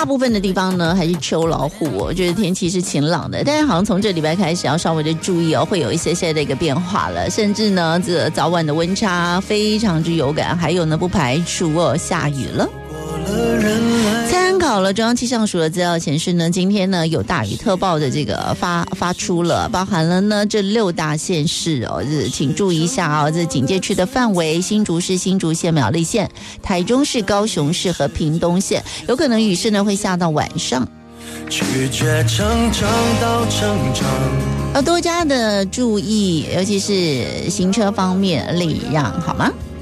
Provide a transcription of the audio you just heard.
大部分的地方呢还是秋老虎我觉得天气是晴朗的，但是好像从这礼拜开始要稍微的注意会有一些些的一个变化了，甚至呢这个早晚的温差非常之有感，还有呢不排除下雨了。参考了中央气象署的资料显示呢，今天呢有大雨特报的这个发出了，包含了呢这6大县市请注意一下这警戒区的范围，新竹市、新竹县、苗栗县、台中市、高雄市和屏东县，有可能雨势呢会下到晚上。 拒绝成长到成长， 要多加的注意，尤其是行车方面礼让，好吗？